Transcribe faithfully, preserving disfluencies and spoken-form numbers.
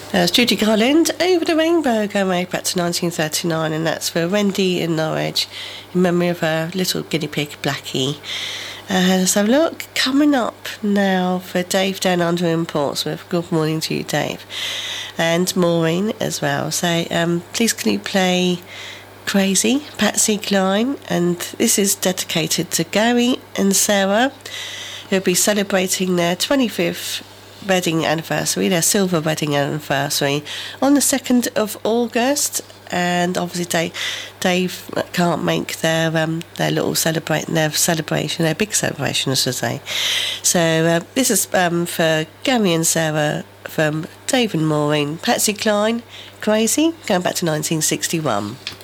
There's Judy Garland, Over the Rainbow, going way back to nineteen thirty-nine, and that's for Wendy in Norwich, in memory of her little guinea pig, Blackie. Uh, so look, coming up now for Dave down under in Portsmouth. Good morning to you, Dave. And Maureen as well. So um, please can you play Crazy, Patsy Cline, and this is dedicated to Gary and Sarah, who'll be celebrating their twenty-fifth wedding anniversary, their silver wedding anniversary, on the second of August. And obviously Dave, Dave can't make their um, their little celebrate their celebration, their big celebration, I should say. So uh, this is um, for Gary and Sarah from Dave and Maureen. Patsy Cline, Crazy, going back to nineteen sixty-one.